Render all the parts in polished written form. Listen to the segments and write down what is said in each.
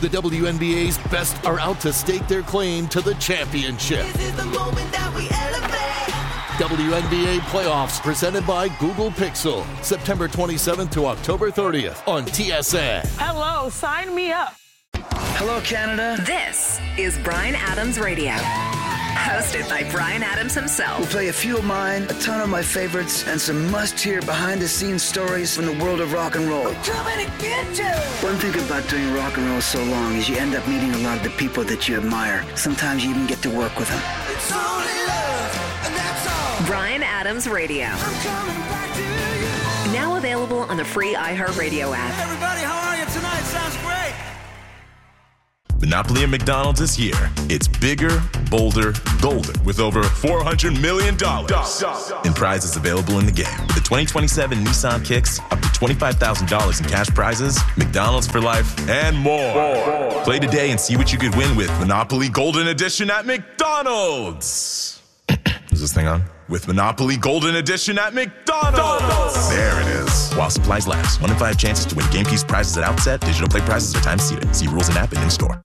The WNBA's best are out to stake their claim to the championship. This is the moment that we elevate. WNBA playoffs presented by Google Pixel. September 27th to October 30th on TSN. Hello, sign me up. Hello, Canada. This is Bryan Adams Radio. Hosted by Bryan Adams himself. We'll play a few of mine, a ton of my favorites, and some must-hear behind-the-scenes stories from the world of rock and roll. We're coming to get you. One thing about doing rock and roll so long is you end up meeting a lot of the people that you admire. Sometimes you even get to work with them. It's only love, and that's all. Bryan Adams Radio. I'm coming back to you. Now available on the free iHeartRadio app. Everybody, how are you tonight? Sounds great. Monopoly at McDonald's is here. It's bigger, bolder, golden, with over $400 million in prizes available in the game. With the 2027 Nissan Kicks, up to $25,000 in cash prizes, McDonald's for life, and more. Play today and see what you could win with Monopoly Golden Edition at McDonald's. Is this thing on? With Monopoly Golden Edition at McDonald's. There it is. While supplies last. 1 in 5 chances to win game piece prizes at outset. Digital play prizes are time seated. See rules and app and in-store.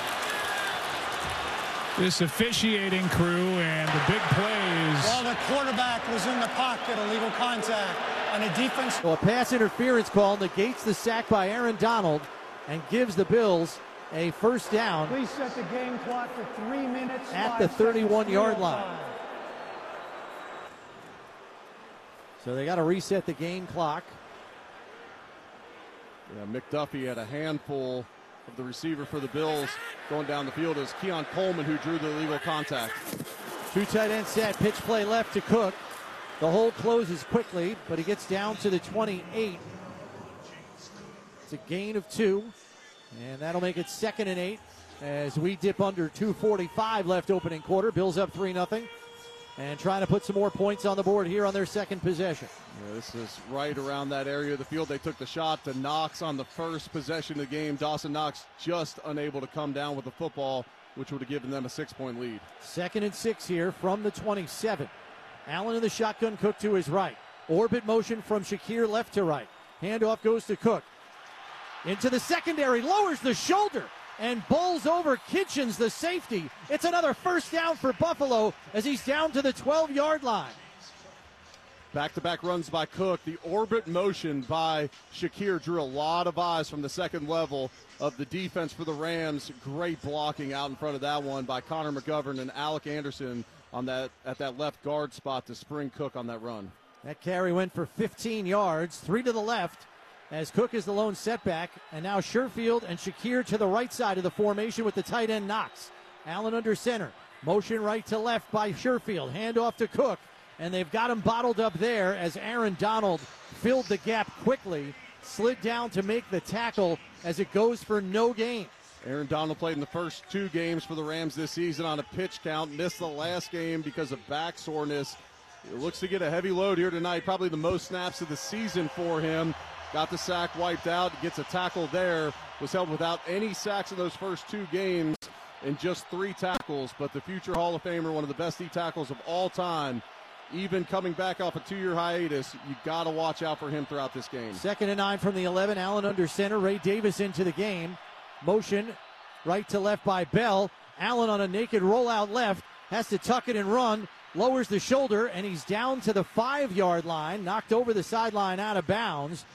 This officiating crew and the big plays. Well, the quarterback was in the pocket, illegal contact, and a defense. So a pass interference call negates the sack by Aaron Donald and gives the Bills a first down. Please set the game clock for 3 minutes. At the 31-yard line. So they got to reset the game clock. Yeah, McDuffie had a handful of the receiver for the Bills going down the field. As Keon Coleman who drew the illegal contact. 2 tight end set, pitch play left to Cook. The hole closes quickly, but he gets down to the 28. It's a gain of 2, and that'll make it 2nd and 8 as we dip under 2:45 left opening quarter. Bills up 3-0. And trying to put some more points on the board here on their second possession. Yeah, this is right around that area of the field. They took the shot to Knox on the first possession of the game. Dawson Knox just unable to come down with the football, which would have given them a 6-point lead. 2nd and 6 here from the 27. Allen in the shotgun, Cook to his right. Orbit motion from Shakir left to right. Handoff goes to Cook. Into the secondary, lowers the shoulder and bowls over Kitchens, the safety. It's another first down for Buffalo as he's down to the 12-yard line. Back-to-back runs by Cook. The orbit motion by Shakir drew a lot of eyes from the second level of the defense for the Rams. Great blocking out in front of that one by Connor McGovern and Alec Anderson on that at that left guard spot to spring Cook on that run. That carry went for 15 yards, 3 to the left, as Cook is the lone setback, and now Sherfield and Shakir to the right side of the formation with the tight end Knox. Allen under center. Motion right to left by Sherfield. Handoff to Cook, and they've got him bottled up there as Aaron Donald filled the gap quickly, slid down to make the tackle as it goes for no gain. Aaron Donald played in the first 2 games for the Rams this season on a pitch count. Missed the last game because of back soreness. It looks to get a heavy load here tonight, probably the most snaps of the season for him. Got the sack wiped out, gets a tackle there, was held without any sacks in those first 2 games and just 3 tackles, but the future Hall of Famer, one of the best D-tackles of all time, even coming back off a 2-year hiatus, you got to watch out for him throughout this game. 2nd and 9 from the 11, Allen under center, Ray Davis into the game. Motion right to left by Bell. Allen on a naked rollout left, has to tuck it and run, lowers the shoulder, and he's down to the 5-yard line, knocked over the sideline out of bounds.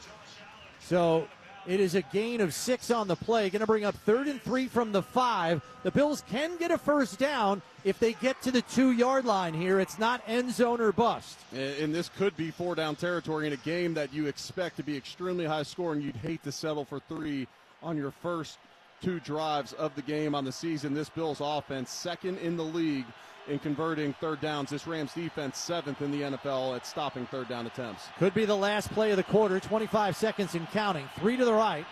So it is a gain of 6 on the play. Going to bring up 3rd and 3 from the 5. The Bills can get a first down if they get to the 2-yard line here. It's not end zone or bust. And this could be 4-down territory in a game that you expect to be extremely high scoring. You'd hate to settle for 3 on your first 2 drives of the game on the season. This Bills offense, 2nd in the league in converting 3rd downs. This Rams defense 7th in the NFL at stopping 3rd down attempts. Could be the last play of the quarter, 25 seconds and counting. 3 to the right.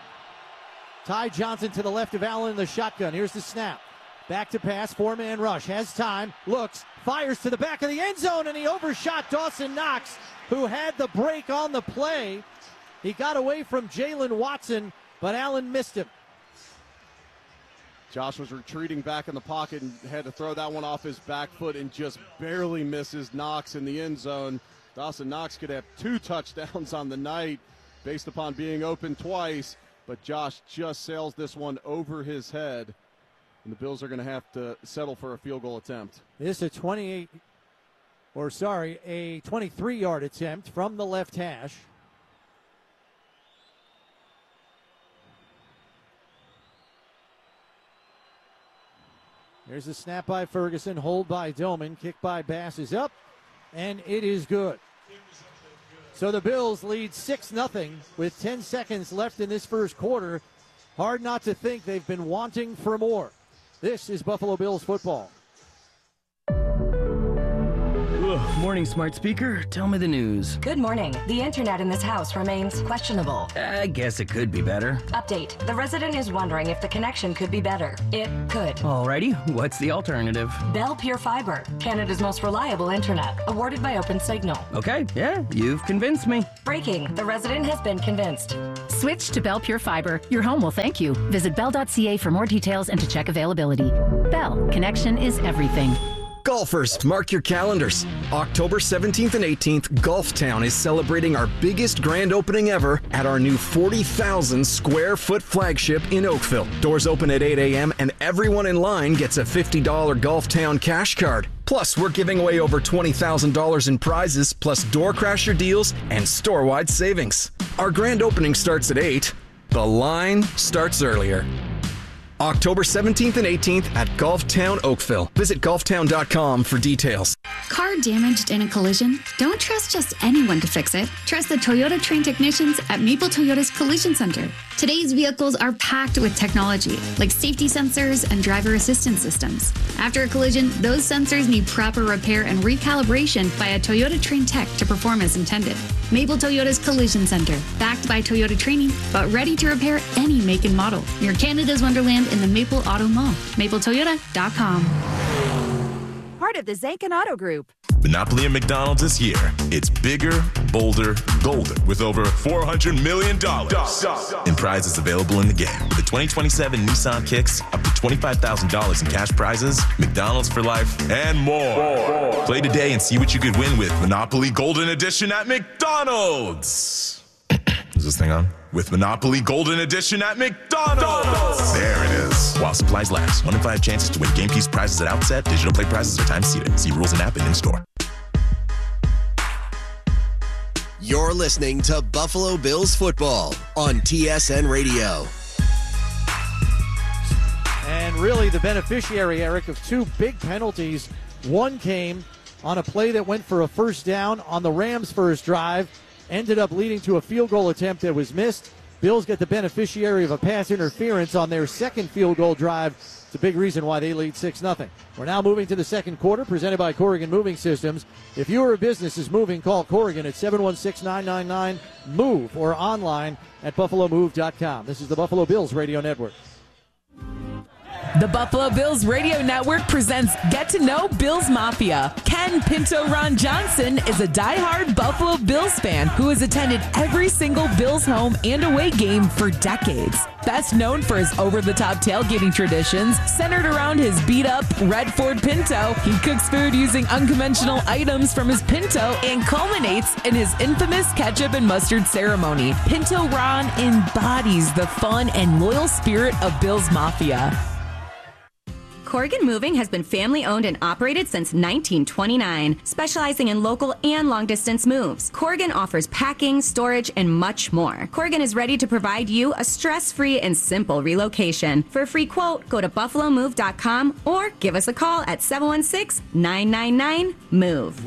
Ty Johnson to the left of Allen in the shotgun. Here's the snap. Back to pass, 4-man rush. Has time, looks, fires to the back of the end zone, and he overshot Dawson Knox, who had the break on the play. He got away from Jalen Watson, but Allen missed him. Josh was retreating back in the pocket and had to throw that one off his back foot and just barely misses Knox in the end zone. Dawson Knox could have 2 touchdowns on the night based upon being open twice. but Josh just sails this one over his head, and the Bills are going to have to settle for a field goal attempt. This is a 23-yard attempt from the left hash. Here's the snap by Ferguson, hold by Doman, kick by Bass is up, and it is good. So the Bills lead 6-0 with 10 seconds left in this first quarter. Hard not to think they've been wanting for more. This is Buffalo Bills football. Morning, smart speaker. Tell me the news. Good morning. The internet in this house remains questionable. I guess it could be better. Update. The resident is wondering if the connection could be better. It could. Alrighty. What's the alternative? Bell Pure Fiber, Canada's most reliable internet, awarded by OpenSignal. Okay, yeah, you've convinced me. Breaking. The resident has been convinced. Switch to Bell Pure Fiber. Your home will thank you. Visit bell.ca for more details and to check availability. Bell. Connection is everything. Golfers, mark your calendars. October 17th and 18th, Golftown is celebrating our biggest grand opening ever at our new 40,000 square foot flagship in Oakville. Doors open at 8 a.m. and everyone in line gets a $50 Golftown cash card. Plus, we're giving away over $20,000 in prizes, plus door crasher deals and store-wide savings. Our grand opening starts at 8. The line starts earlier. October 17th and 18th at Golftown Oakville. Visit golftown.com for details. Car damaged in a collision? Don't trust just anyone to fix it. Trust the Toyota trained technicians at Maple Toyota's Collision Center. Today's vehicles are packed with technology, like safety sensors and driver assistance systems. After a collision, those sensors need proper repair and recalibration by a Toyota trained tech to perform as intended. Maple Toyota's Collision Center, backed by Toyota training, but ready to repair any make and model. Near Canada's Wonderland in the Maple Auto Mall. MapleToyota.com. Part of the Zankin Auto Group. Monopoly at McDonald's is here. It's bigger, bolder, golden, with over $400 million in prizes available in the game. With the 2027 Nissan Kicks, up to $25,000 in cash prizes, McDonald's for life, and more. Play today and see what you could win with Monopoly Golden Edition at McDonald's. Is this thing on? With Monopoly Golden Edition at McDonald's. There it is. While supplies last. 1 in 5 chances to win game piece prizes at outset. Digital play prizes are time seated. See rules and app and in-store. You're listening to Buffalo Bills football on TSN Radio. And really the beneficiary, Eric, of 2 big penalties. One came on a play that went for a first down on the Rams' first drive. Ended up leading to a field goal attempt that was missed. Bills get the beneficiary of a pass interference on their second field goal drive. It's a big reason why they lead 6-0. We're now moving to the second quarter, presented by Corrigan Moving Systems. If your business is moving, call Corrigan at 716-999-MOVE or online at buffalomove.com. This is the Buffalo Bills Radio Network. The Buffalo Bills Radio Network presents Get to Know Bills Mafia. Ken Pinto Ron Johnson is a diehard Buffalo Bills fan who has attended every single Bills home and away game for decades. Best known for his over-the-top tailgating traditions centered around his beat-up red Ford Pinto, he cooks food using unconventional items from his Pinto and culminates in his infamous ketchup and mustard ceremony. Pinto Ron embodies the fun and loyal spirit of Bills Mafia. Corrigan Moving has been family-owned and operated since 1929, specializing in local and long-distance moves. Corrigan offers packing, storage, and much more. Corrigan is ready to provide you a stress-free and simple relocation. For a free quote, go to buffalomove.com or give us a call at 716-999-MOVE.